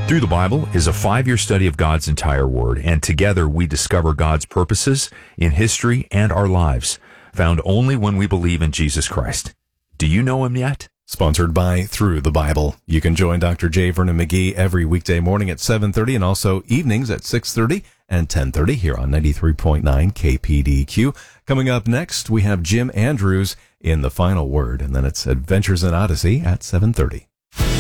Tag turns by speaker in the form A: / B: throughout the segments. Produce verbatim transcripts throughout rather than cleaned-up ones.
A: Through the Bible is a five-year study of God's entire Word, and together we discover God's purposes in history and our lives, found only when we believe in Jesus Christ. Do you know Him yet?
B: Sponsored by Through the Bible. You can join Doctor J. Vernon McGee every weekday morning at seven thirty and also evenings at six thirty and ten thirty here on ninety-three point nine K P D Q. Coming up next, we have Jim Andrews in The Final Word, and then it's Adventures in Odyssey at seven thirty.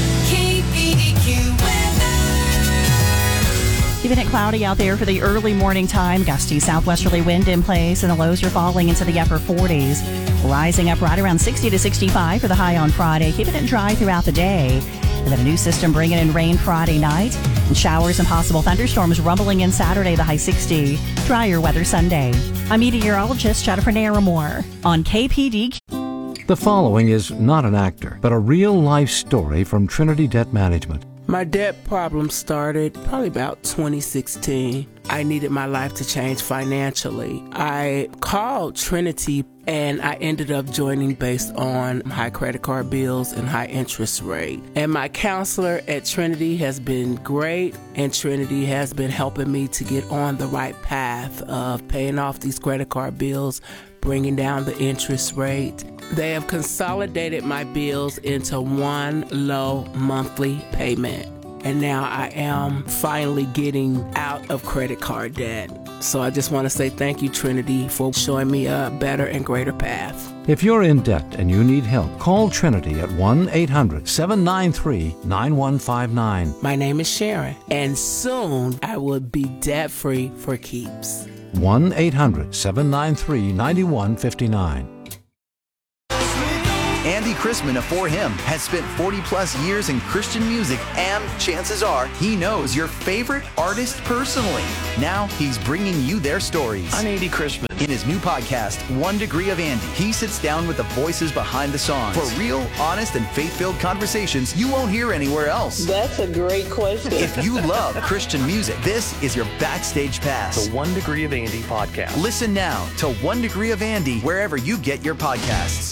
C: Keeping it cloudy out there for the early morning time. Gusty southwesterly wind in place, and the lows are falling into the upper forties. Rising up right around sixty to sixty-five for the high on Friday. Keeping it dry throughout the day. And then a new system bringing in rain Friday night. And showers and possible thunderstorms rumbling in Saturday, the high sixty. Drier weather Sunday. I'm meteorologist Jennifer Naramore on K P D Q.
D: The following is not an actor, but a real-life story from Trinity Debt Management.
E: My debt problem started probably about twenty sixteen. I needed my life to change financially. I called Trinity and I ended up joining based on high credit card bills and high interest rate. And my counselor at Trinity has been great, and Trinity has been helping me to get on the right path of paying off these credit card bills, bringing down the interest rate. They have consolidated my bills into one low monthly payment. And now I am finally getting out of credit card debt. So I just want to say thank you, Trinity, for showing me a better and greater path.
D: If you're in debt and you need help, call Trinity at one eight hundred seven nine three nine one five nine.
E: My name is Sharon, and soon I will be debt-free for keeps.
D: one eight hundred seven nine three nine one five nine.
F: Andy Chrisman of For Him has spent forty plus years in Christian music, and chances are he knows your favorite artist personally. Now he's bringing you their stories.
G: I'm Andy Chrisman.
F: In his new podcast, One Degree of Andy, he sits down with the voices behind the songs for real, honest, and faith-filled conversations you won't hear anywhere else.
E: That's a great question.
F: If you love Christian music, this is your backstage pass.
G: The One Degree of Andy podcast.
F: Listen now to One Degree of Andy wherever you get your podcasts.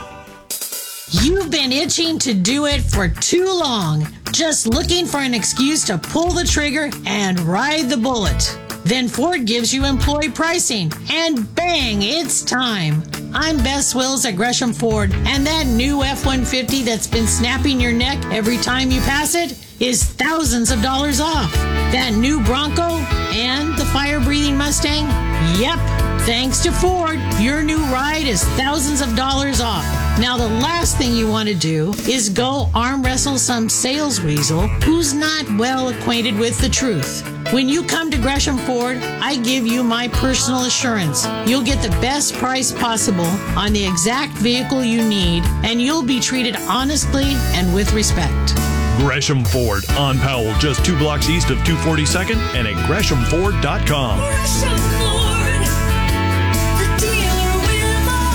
H: You've been itching to do it for too long, just looking for an excuse to pull the trigger and ride the bullet. Then Ford gives you employee pricing, and bang, it's time. I'm Bess Wills at Gresham Ford, and that new F one fifty that's been snapping your neck every time you pass it is thousands of dollars off. That new Bronco and the fire-breathing Mustang? Yep, thanks to Ford, your new ride is thousands of dollars off. Now, the last thing you want to do is go arm wrestle some sales weasel who's not well acquainted with the truth. When you come to Gresham Ford, I give you my personal assurance. You'll get the best price possible on the exact vehicle you need, and you'll be treated honestly and with respect.
I: Gresham Ford on Powell, just two blocks east of two forty-second, and at gresham ford dot com.
J: Gresham Ford, the dealer with a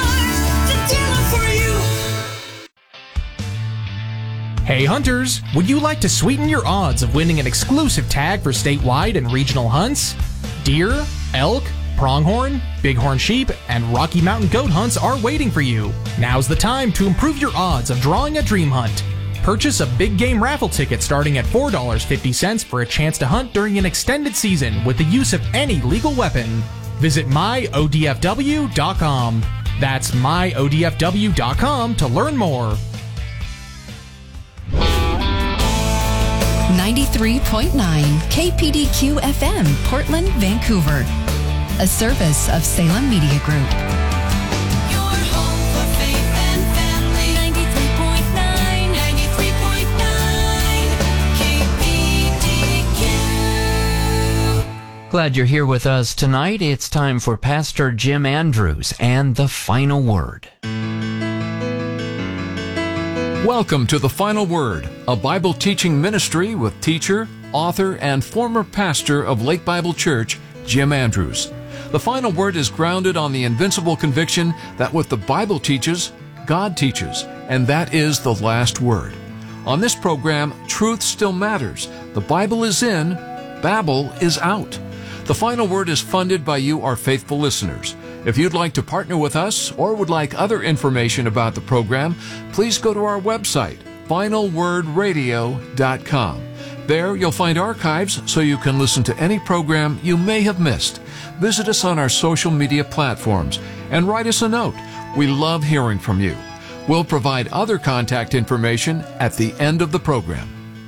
J: heart, the dealer for you.
K: Hey hunters, would you like to sweeten your odds of winning an exclusive tag for statewide and regional hunts? Deer, elk, pronghorn, bighorn sheep, and Rocky Mountain goat hunts are waiting for you. Now's the time to improve your odds of drawing a dream hunt. Purchase a big game raffle ticket starting at four dollars and fifty cents for a chance to hunt during an extended season with the use of any legal weapon. Visit my O D F W dot com. That's my O D F W dot com to learn more.
L: ninety-three point nine K P D Q F M, Portland, Vancouver. A service of Salem Media Group.
M: Glad you're here with us tonight. It's time for Pastor Jim Andrews and The Final Word.
N: Welcome to The Final Word, a Bible teaching ministry with teacher, author, and former pastor of Lake Bible Church, Jim Andrews. The Final Word is grounded on the invincible conviction that what the Bible teaches, God teaches, and that is the last word. On this program, truth still matters. The Bible is in, Babel is out. The Final Word is funded by you, our faithful listeners. If you'd like to partner with us or would like other information about the program, please go to our website, final word radio dot com. There, you'll find archives so you can listen to any program you may have missed. Visit us on our social media platforms and write us a note. We love hearing from you. We'll provide other contact information at the end of the program.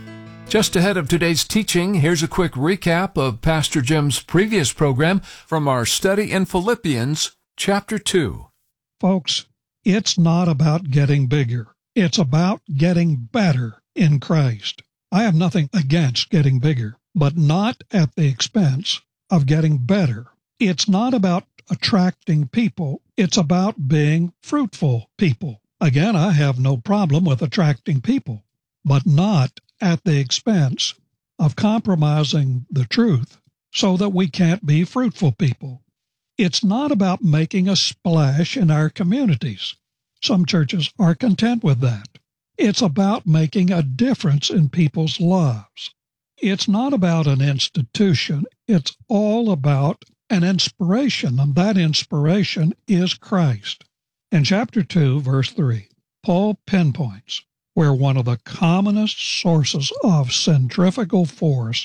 N: Just ahead of today's teaching, here's a quick recap of Pastor Jim's previous program from our study in Philippians chapter two.
O: Folks, it's not about getting bigger. It's about getting better in Christ. I have nothing against getting bigger, but not at the expense of getting better. It's not about attracting people. It's about being fruitful people. Again, I have no problem with attracting people, but not at the expense of compromising the truth so that we can't be fruitful people. It's not about making a splash in our communities. Some churches are content with that. It's about making a difference in people's lives. It's not about an institution. It's all about an inspiration, and that inspiration is Christ. In chapter two, verse three, Paul pinpoints where one of the commonest sources of centrifugal force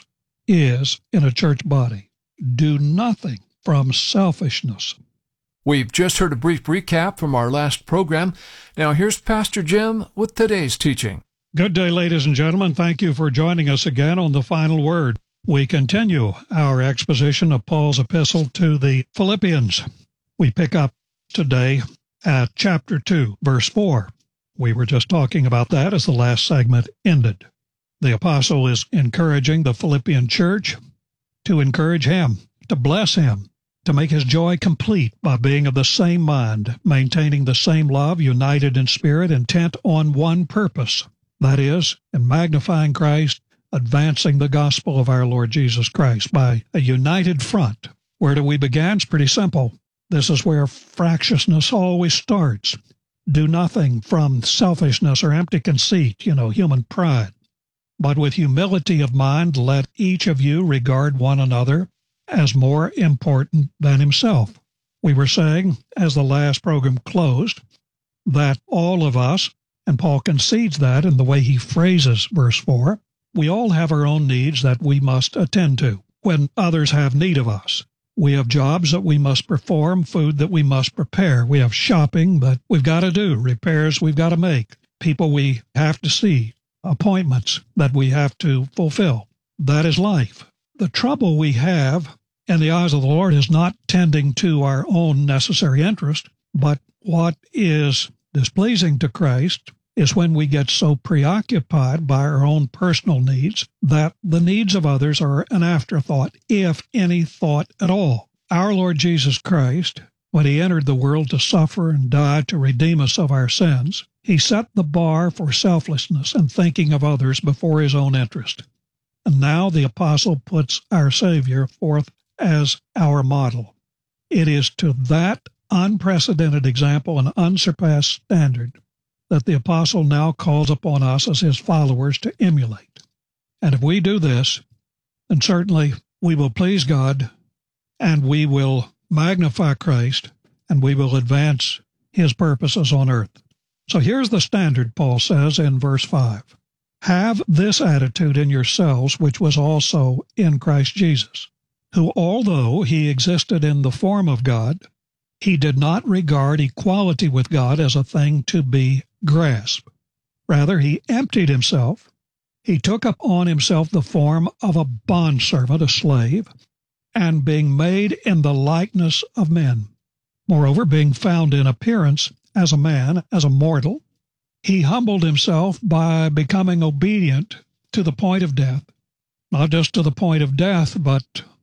O: is in a church body. Do nothing from selfishness.
N: We've just heard a brief recap from our last program. Now here's Pastor Jim with today's teaching.
O: Good day, ladies and gentlemen. Thank you for joining us again on The Final Word. We continue our exposition of Paul's epistle to the Philippians. We pick up today at chapter two, verse four. We were just talking about that as the last segment ended. The apostle is encouraging the Philippian church to encourage him, to bless him, to make his joy complete by being of the same mind, maintaining the same love, united in spirit, intent on one purpose, that is, in magnifying Christ, advancing the gospel of our Lord Jesus Christ by a united front. Where do we begin? It's pretty simple. This is where fractiousness always starts. Do nothing from selfishness or empty conceit, you know, human pride. But with humility of mind, let each of you regard one another as more important than himself. We were saying, as the last program closed, that all of us, and Paul concedes that in the way he phrases verse four, we all have our own needs that we must attend to when others have need of us. We have jobs that we must perform, food that we must prepare. We have shopping that we've got to do, repairs we've got to make, people we have to see, appointments that we have to fulfill. That is life. The trouble we have in the eyes of the Lord is not tending to our own necessary interest, but what is displeasing to Christ is when we get so preoccupied by our own personal needs that the needs of others are an afterthought, if any thought at all. Our Lord Jesus Christ, when he entered the world to suffer and die to redeem us of our sins, he set the bar for selflessness and thinking of others before his own interest. And now the apostle puts our Savior forth as our model. It is to that unprecedented example and unsurpassed standard that the apostle now calls upon us as his followers to emulate. And if we do this, then certainly we will please God, and we will magnify Christ, and we will advance his purposes on earth. So here's the standard, Paul says in verse five. Have this attitude in yourselves, which was also in Christ Jesus, who, although he existed in the form of God, he did not regard equality with God as a thing to be grasped. Rather, he emptied himself. He took upon himself the form of a bondservant, a slave, and being made in the likeness of men. Moreover, being found in appearance as a man, as a mortal, he humbled himself by becoming obedient to the point of death, not just to the point of death, but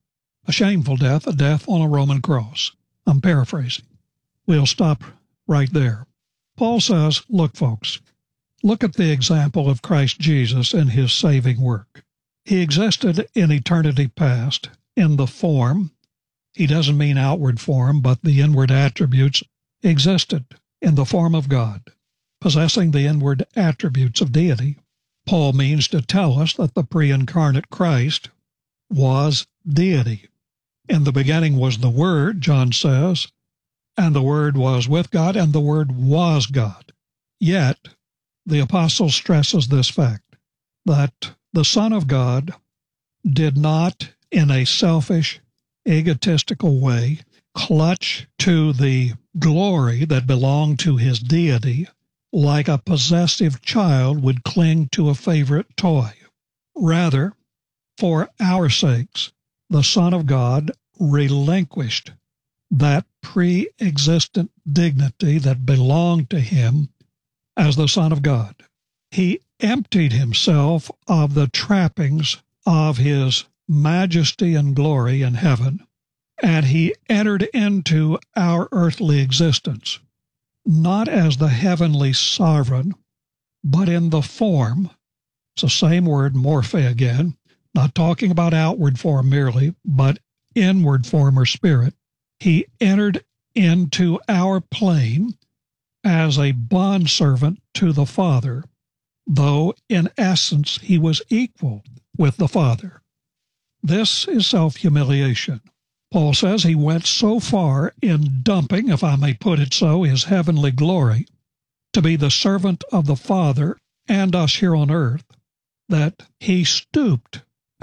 O: a shameful death, a death on a Roman cross. I'm paraphrasing. We'll stop right there. Paul says, look, folks, look at the example of Christ Jesus and his saving work. He existed in eternity past in the form. He doesn't mean outward form, but the inward attributes existed in the form of God, possessing the inward attributes of deity. Paul means to tell us that the pre-incarnate Christ was deity. In the beginning was the Word, John says, and the Word was with God, and the Word was God. Yet, the apostle stresses this fact, that The Son of God did not, in a selfish, egotistical way, clutch to the glory that belonged to his deity like a possessive child would cling to a favorite toy. Rather, for our sakes, the Son of God relinquished that pre-existent dignity that belonged to him as the Son of God. He emptied himself of the trappings of his majesty and glory in heaven, and he entered into our earthly existence, not as the heavenly sovereign, but in the form, it's the same word, morphe again, not talking about outward form merely, but inward form or spirit. He entered into our plane as a bondservant to the Father, though in essence he was equal with the Father. This is self-humiliation. Paul says he went so far in dumping, if I may put it so, his heavenly glory to be the servant of the Father and us here on earth, that he stooped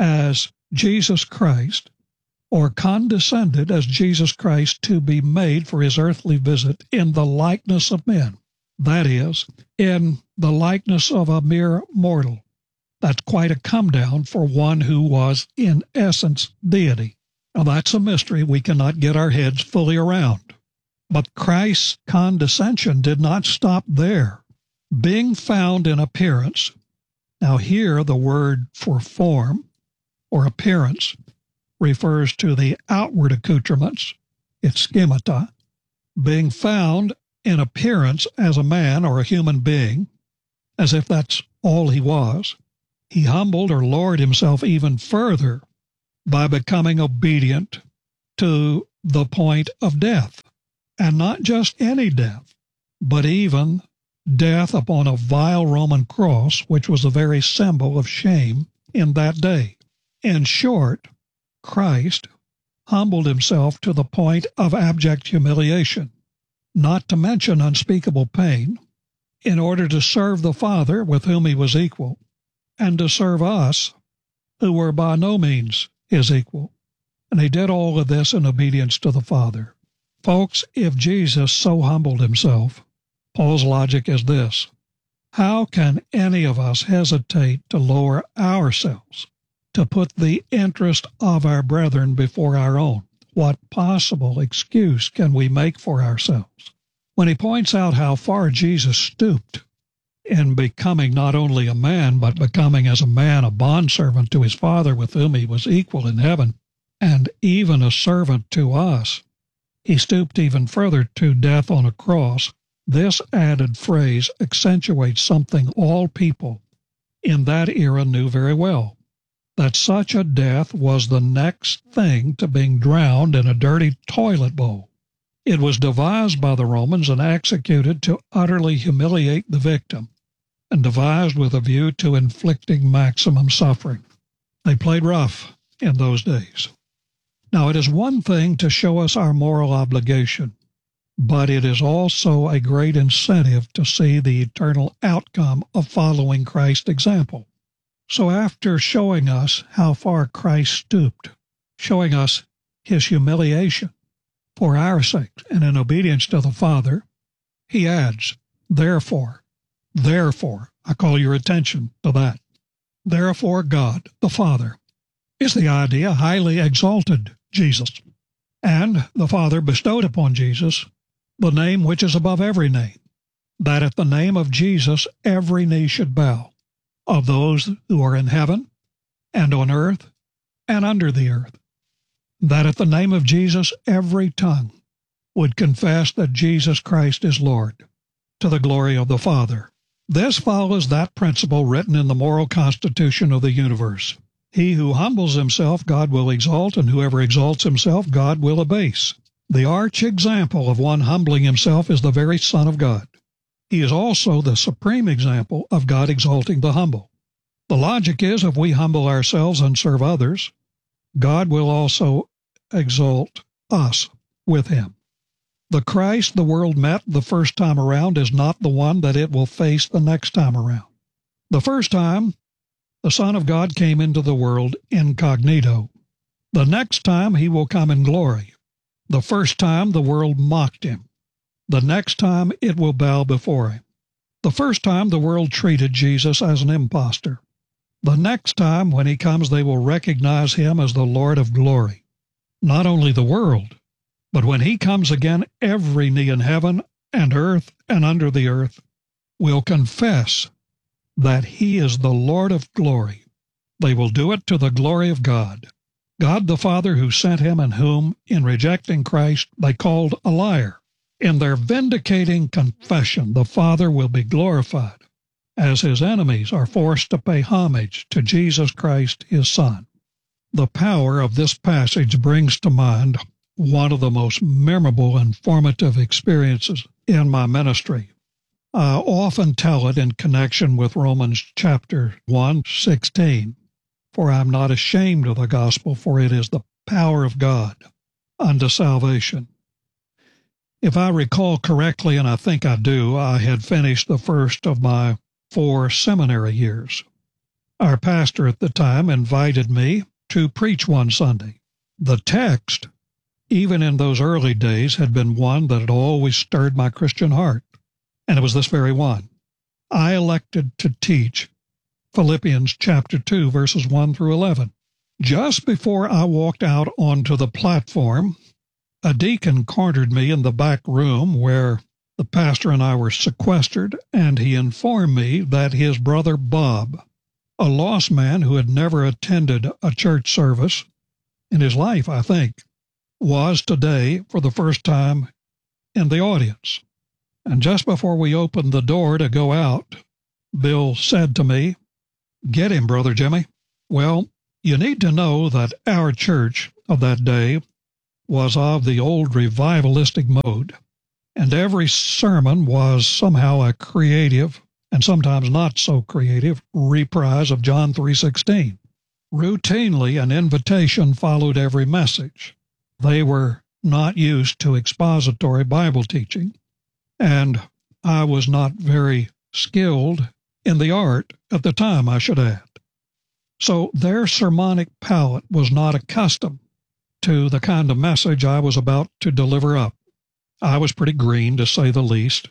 O: as Jesus Christ, or condescended as Jesus Christ to be made for his earthly visit in the likeness of men. That is, in the likeness of a mere mortal. That's quite a come down for one who was, in essence, deity. Now, that's a mystery we cannot get our heads fully around. But Christ's condescension did not stop there. Being found in appearance, now here the word for form or appearance refers to the outward accoutrements, it's schemata. Being found in appearance as a man or a human being, as if that's all he was, he humbled or lowered himself even further by becoming obedient to the point of death. And not just any death, but even death upon a vile Roman cross, which was the very symbol of shame in that day. In short, Christ humbled himself to the point of abject humiliation, not to mention unspeakable pain, in order to serve the Father with whom he was equal, and to serve us who were by no means his equal. And he did all of this in obedience to the Father. Folks, if Jesus so humbled himself, Paul's logic is this: how can any of us hesitate to lower ourselves, to put the interest of our brethren before our own? What possible excuse can we make for ourselves? When he points out how far Jesus stooped in becoming not only a man, but becoming as a man a bondservant to his Father with whom he was equal in heaven, and even a servant to us, he stooped even further to death on a cross. This added phrase accentuates something all people in that era knew very well, that such a death was the next thing to being drowned in a dirty toilet bowl. It was devised by the Romans and executed to utterly humiliate the victim, and devised with a view to inflicting maximum suffering. They played rough in those days. Now, it is one thing to show us our moral obligation, but it is also a great incentive to see the eternal outcome of following Christ's example. So after showing us how far Christ stooped, showing us his humiliation for our sake and in obedience to the Father, he adds, therefore, therefore, I call your attention to that. Therefore, God, the Father, is the idea highly exalted Jesus, and the Father bestowed upon Jesus the name which is above every name, that at the name of Jesus every knee should bow, of those who are in heaven and on earth and under the earth, that at the name of Jesus every tongue would confess that Jesus Christ is Lord, to the glory of the Father. This follows that principle written in the moral constitution of the universe. He who humbles himself, God will exalt, and whoever exalts himself, God will abase. The arch example of one humbling himself is the very Son of God. He is also the supreme example of God exalting the humble. The logic is, if we humble ourselves and serve others, God will also exalt us with him. The Christ the world met the first time around is not the one that it will face the next time around. The first time, The Son of God came into the world incognito. The next time he will come in glory. The first time the world mocked him. The next time it will bow before him. The first time the world treated Jesus as an impostor. The next time when he comes they will recognize him as the Lord of glory. Not only the world, but when he comes again, every knee in heaven and earth and under the earth will confess that he is the Lord of glory. They will do it to the glory of God. God the Father who sent him and whom, in rejecting Christ, they called a liar. In their vindicating confession, the Father will be glorified as his enemies are forced to pay homage to Jesus Christ, his Son. The power of this passage brings to mind one of the most memorable and formative experiences in my ministry. I often tell it in connection with Romans chapter one, sixteen. For I am not ashamed of the gospel, for it is the power of God unto salvation. If I recall correctly, and I think I do, I had finished the first of my four seminary years. Our pastor at the time invited me to preach one Sunday. The text, even in those early days, had been one that had always stirred my Christian heart, and it was this very one. I elected to teach Philippians chapter two, verses one through eleven. Just before I walked out onto the platform, a deacon cornered me in the back room where the pastor and I were sequestered, and he informed me that his brother Bob, a lost man who had never attended a church service in his life, I think, was today for the first time in the audience. And just before we opened the door to go out, Bill said to me, "Get him, Brother Jimmy." Well, you need to know that our church of that day was of the old revivalistic mode, and every sermon was somehow a creative, and sometimes not so creative, reprise of John three sixteen. Routinely, an invitation followed every message. They were not used to expository Bible teaching, and I was not very skilled in the art at the time, I should add. So their sermonic palate was not accustomed to the kind of message I was about to deliver up. I was pretty green, to say the least,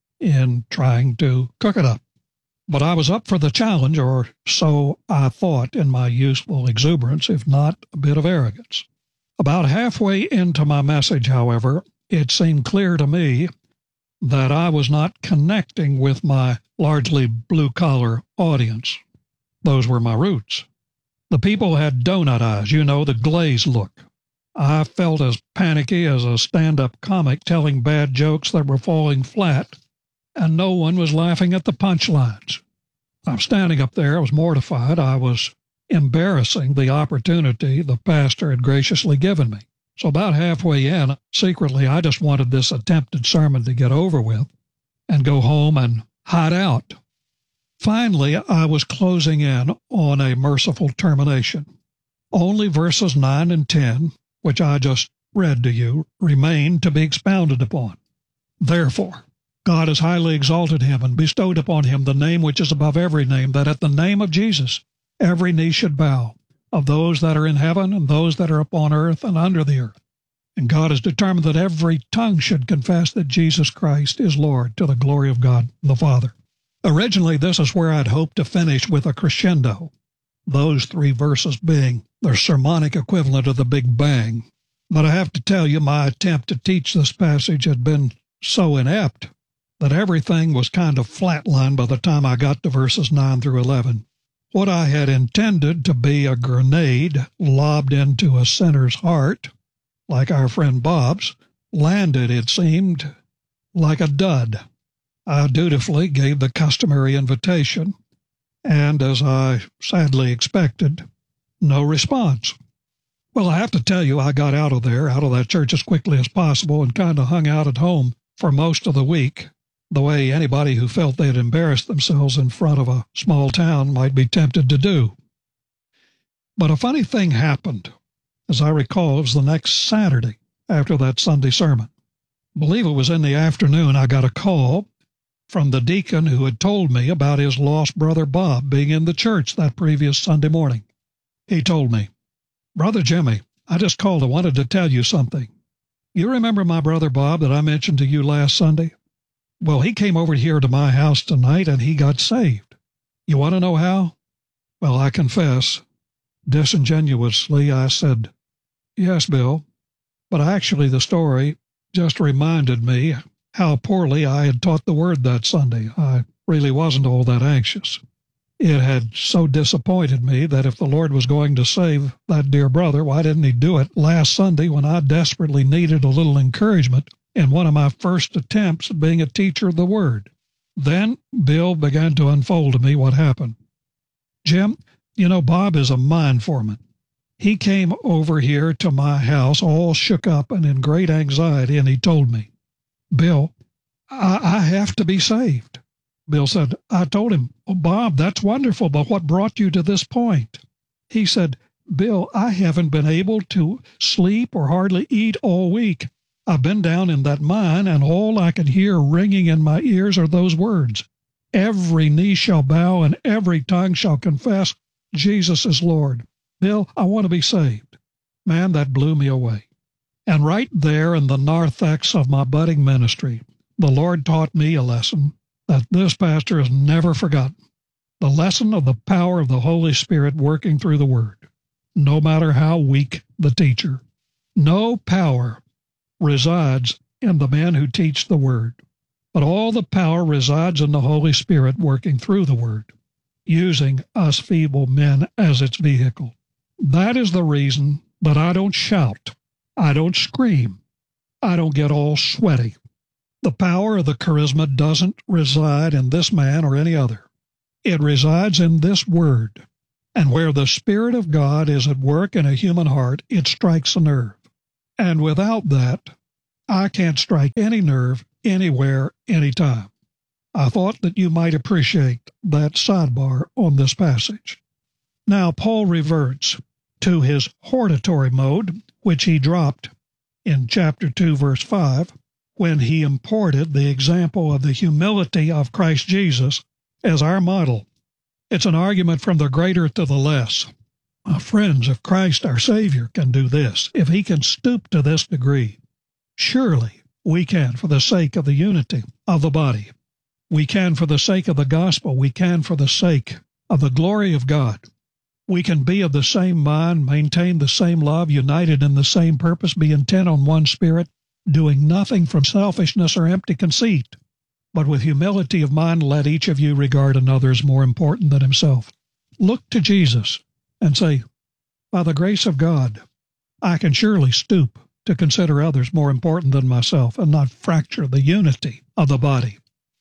O: in trying to cook it up. But I was up for the challenge, or so I thought in my youthful exuberance, if not a bit of arrogance. About halfway into my message, however, it seemed clear to me that I was not connecting with my largely blue-collar audience. Those were my roots. The people had donut eyes, you know, the glazed look. I felt as panicky as a stand-up comic telling bad jokes that were falling flat, and no one was laughing at the punchlines. I'm standing up there. I was mortified. I was embarrassing the opportunity the pastor had graciously given me. So about halfway in, secretly, I just wanted this attempted sermon to get over with and go home and hide out. Finally, I was closing in on a merciful termination. Only verses nine and ten, which I just read to you, remain to be expounded upon. Therefore, God has highly exalted him and bestowed upon him the name which is above every name, that at the name of Jesus every knee should bow, of those that are in heaven and those that are upon earth and under the earth. And God has determined that every tongue should confess that Jesus Christ is Lord, to the glory of God the Father. Originally, this is where I'd hoped to finish with a crescendo, those three verses being their sermonic equivalent of the Big Bang. But I have to tell you, my attempt to teach this passage had been so inept that everything was kind of flatlined by the time I got to verses nine through eleven. What I had intended to be a grenade lobbed into a sinner's heart, like our friend Bob's, landed, it seemed, like a dud. I dutifully gave the customary invitation, and as I sadly expected, no response. Well, I have to tell you, I got out of there, out of that church as quickly as possible, and kind of hung out at home for most of the week, the way anybody who felt they had embarrassed themselves in front of a small town might be tempted to do. But a funny thing happened. As I recall, it was the next Saturday after that Sunday sermon. I believe it was in the afternoon I got a call from the deacon who had told me about his lost brother Bob being in the church that previous Sunday morning. He told me, "Brother Jimmy, I just called. I wanted to tell you something. You remember my brother Bob that I mentioned to you last Sunday? Well, he came over here to my house tonight and he got saved. You want to know how?" Well, I confess, disingenuously, I said, "Yes, Bill." But actually the story just reminded me how poorly I had taught the word that Sunday. I really wasn't all that anxious. It had so disappointed me that if the Lord was going to save that dear brother, why didn't he do it last Sunday when I desperately needed a little encouragement in one of my first attempts at being a teacher of the Word? Then Bill began to unfold to me what happened. "Jim, you know, Bob is a mine foreman. He came over here to my house all shook up and in great anxiety, and he told me, 'Bill, I, I have to be saved.' Bill said, I told him, 'Oh, Bob, that's wonderful, but what brought you to this point?' He said, 'Bill, I haven't been able to sleep or hardly eat all week. I've been down in that mine, and all I can hear ringing in my ears are those words, every knee shall bow and every tongue shall confess Jesus is Lord. Bill, I want to be saved.' Man, that blew me away. And right there in the narthex of my budding ministry, the Lord taught me a lesson that this pastor has never forgotten. The lesson of the power of the Holy Spirit working through the Word, no matter how weak the teacher. No power resides in the men who teach the Word, but all the power resides in the Holy Spirit working through the Word, using us feeble men as its vehicle. That is the reason that I don't shout, I don't scream, I don't get all sweaty. The power of the charisma doesn't reside in this man or any other. It resides in this Word, and where the Spirit of God is at work in a human heart, it strikes a nerve. And without that, I can't strike any nerve anywhere, anytime. I thought that you might appreciate that sidebar on this passage. Now, Paul reverts to his hortatory mode, which he dropped in chapter two, verse five, when he imported the example of the humility of Christ Jesus as our model. It's an argument from the greater to the less. My friends, if Christ our Savior can do this, if he can stoop to this degree, surely we can for the sake of the unity of the body. We can for the sake of the gospel. We can for the sake of the glory of God. We can be of the same mind, maintain the same love, united in the same purpose, be intent on one spirit, doing nothing from selfishness or empty conceit, but with humility of mind let each of you regard another as more important than himself. Look to Jesus and say, by the grace of God, I can surely stoop to consider others more important than myself and not fracture the unity of the body,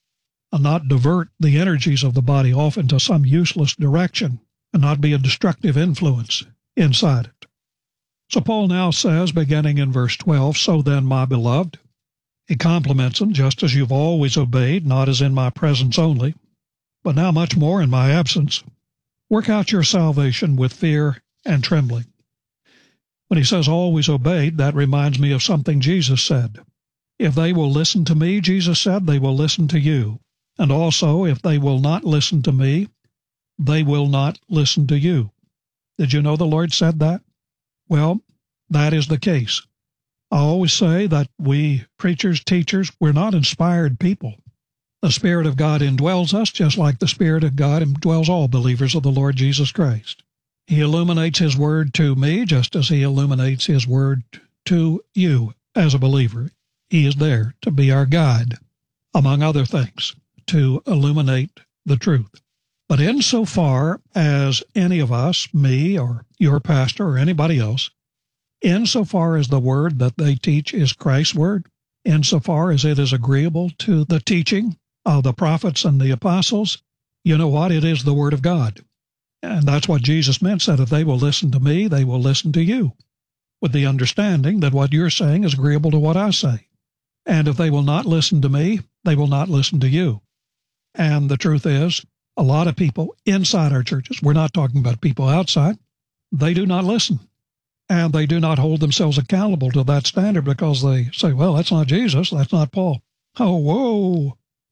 O: and not divert the energies of the body off into some useless direction, and not be a destructive influence inside it. So Paul now says, beginning in verse twelve, "So then, my beloved," he compliments them, "just as you've always obeyed, not as in my presence only, but now much more in my absence, work out your salvation with fear and trembling." When he says always obeyed, that reminds me of something Jesus said. If they will listen to me, Jesus said, they will listen to you. And also, if they will not listen to me, they will not listen to you. Did you know the Lord said that? Well, that is the case. I always say that we preachers, teachers, we're not inspired people. The Spirit of God indwells us just like the Spirit of God indwells all believers of the Lord Jesus Christ. He illuminates His Word to me just as He illuminates His Word to you as a believer. He is there to be our guide, among other things, to illuminate the truth. But insofar as any of us, me or your pastor or anybody else, insofar as the word that they teach is Christ's word, insofar as it is agreeable to the teaching of the prophets and the apostles, you know what? It is the word of God. And that's what Jesus meant, said if they will listen to me, they will listen to you, with the understanding that what you're saying is agreeable to what I say. And if they will not listen to me, they will not listen to you. And the truth is, a lot of people inside our churches, we're not talking about people outside, they do not listen. And they do not hold themselves accountable to that standard because they say, well, that's not Jesus, that's not Paul. Oh, whoa,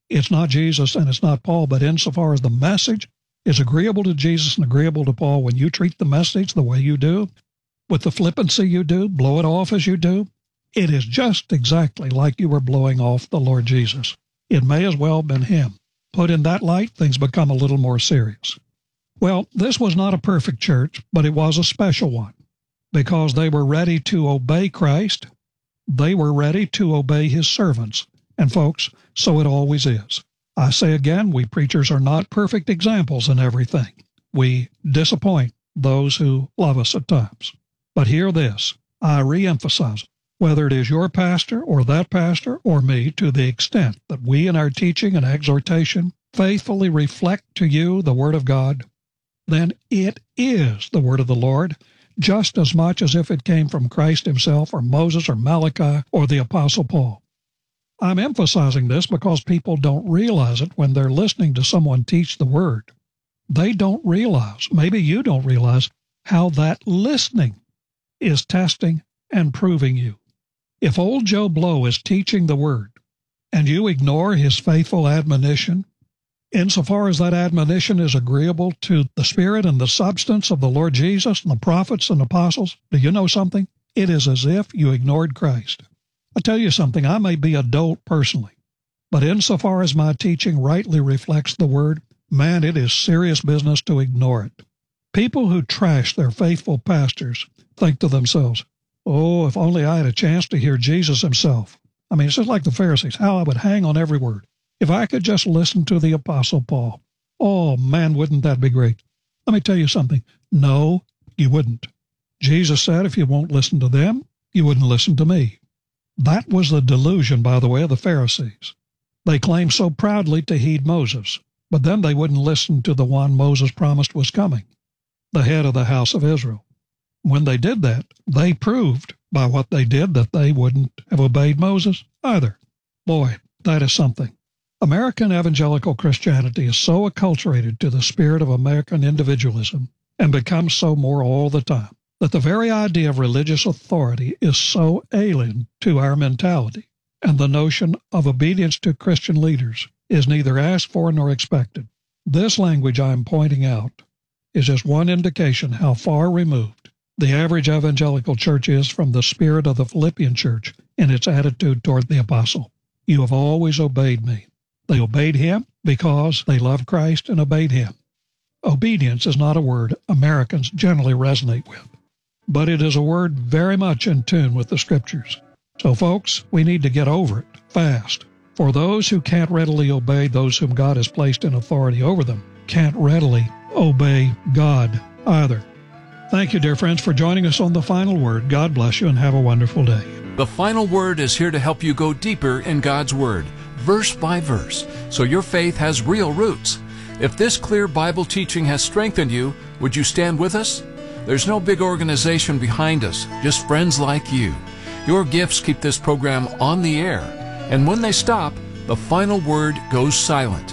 O: It's not Jesus and it's not Paul, but insofar as the message is agreeable to Jesus and agreeable to Paul, when you treat the message the way you do, with the flippancy you do, blow it off as you do, it is just exactly like you were blowing off the Lord Jesus. It may as well have been him. Put in that light, things become a little more serious. Well, this was not a perfect church, but it was a special one, because they were ready to obey Christ. They were ready to obey his servants. And folks, so it always is. I say again, we preachers are not perfect examples in everything. We disappoint those who love us at times. But hear this, I reemphasize it. Whether it is your pastor or that pastor or me, to the extent that we in our teaching and exhortation faithfully reflect to you the Word of God, then it is the Word of the Lord, just as much as if it came from Christ himself or Moses or Malachi or the Apostle Paul. I'm emphasizing this because people don't realize it when they're listening to someone teach the Word. They don't realize, maybe you don't realize, how that listening is testing and proving you. If old Joe Blow is teaching the Word and you ignore his faithful admonition, insofar as that admonition is agreeable to the spirit and the substance of the Lord Jesus and the prophets and apostles, do you know something? It is as if you ignored Christ. I tell you something, I may be a dolt personally, but insofar as my teaching rightly reflects the Word, man, it is serious business to ignore it. People who trash their faithful pastors think to themselves, oh, if only I had a chance to hear Jesus himself. I mean, it's just like the Pharisees, how I would hang on every word. If I could just listen to the Apostle Paul. Oh, man, wouldn't that be great? Let me tell you something. No, you wouldn't. Jesus said if you won't listen to them, you wouldn't listen to me. That was the delusion, by the way, of the Pharisees. They claimed so proudly to heed Moses, but then they wouldn't listen to the one Moses promised was coming, the head of the house of Israel. When they did that, they proved by what they did that they wouldn't have obeyed Moses either. Boy, that is something. American evangelical Christianity is so acculturated to the spirit of American individualism and becomes so more all the time that the very idea of religious authority is so alien to our mentality, and the notion of obedience to Christian leaders is neither asked for nor expected. This language I am pointing out is just one indication how far removed the average evangelical church is from the spirit of the Philippian church in its attitude toward the apostle. You have always obeyed me. They obeyed him because they loved Christ and obeyed him. Obedience is not a word Americans generally resonate with, but it is a word very much in tune with the Scriptures. So, folks, we need to get over it fast. For those who can't readily obey those whom God has placed in authority over them can't readily obey God either. Thank you, dear friends, for joining us on The Final Word. God bless you and have a wonderful day.
N: The Final Word is here to help you go deeper in God's Word, verse by verse, so your faith has real roots. If this clear Bible teaching has strengthened you, would you stand with us? There's no big organization behind us, just friends like you. Your gifts keep this program on the air, and when they stop, the Final Word goes silent.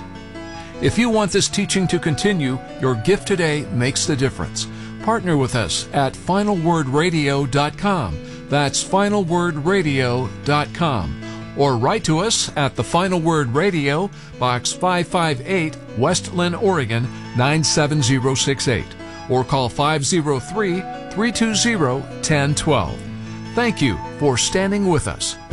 N: If you want this teaching to continue, your gift today makes the difference. Partner with us at final word radio dot com. That's final word radio dot com. Or write to us at The Final Word Radio, Box five five eight, West Linn, Oregon, nine seven zero six eight. Or call five oh three, three two zero, one oh one two. Thank you for standing with us.